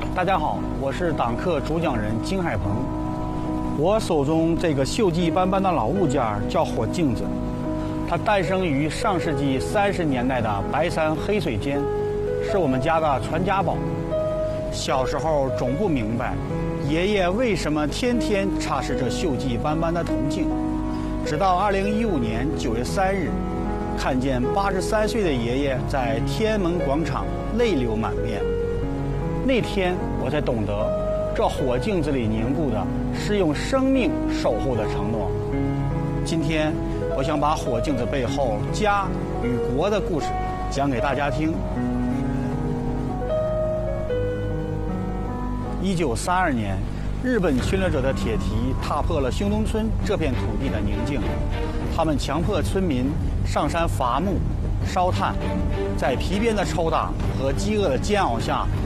大家好，我是党课主讲人金海鹏。我手中这个锈迹斑斑的老物件叫火镜子，它诞生于上世纪30年代的白山黑水间，是我们家的传家宝。小时候总不明白，爷爷为什么天天擦拭这锈迹斑斑的铜镜，直到2015年9月3日，看见83岁的爷爷在天安门广场泪流满面。那天我才懂得，这火镜子里凝固的是用生命守护的承诺。今天，我想把火镜子背后家与国的故事讲给大家听。1932年，日本侵略者的铁蹄踏破了兴东村这片土地的宁静，他们强迫村民上山伐木、烧炭，在皮鞭的抽打和饥饿的煎熬下，